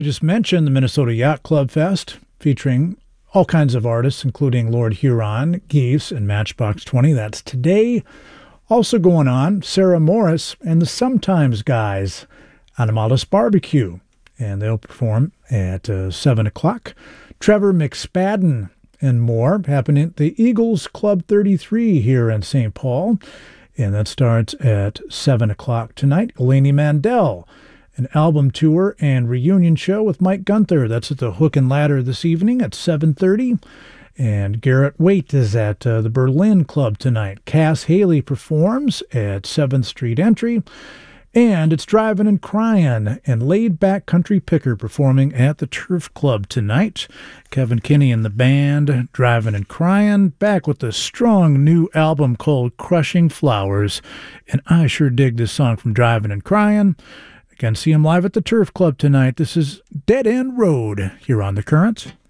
I just mentioned the Minnesota Yacht Club Fest, featuring all kinds of artists, including Lord Huron, Geese, and Matchbox 20. That's today. Also going on, Sarah Morris and the Sometimes Guys on Amalis Barbecue, and they'll perform at 7 o'clock. Trevor McSpadden and more happening at the Eagles Club 33 here in St. Paul, and that starts at 7 o'clock tonight. Eleni Mandel, an album tour and reunion show with Mike Gunther. That's at the Hook and Ladder this evening at 7:30. And Garrett Waite is at the Berlin Club tonight. Cass Haley performs at 7th Street Entry. And it's Drivin' and Cryin' and Laid Back Country Picker performing at the Turf Club tonight. Kevin Kinney and the band, Drivin' and Cryin', back with a strong new album called Crushing Flowers. And I sure dig this song from Drivin' and Cryin'. Again, see them live at the Turf Club tonight. This is Dead End Road here on The Current.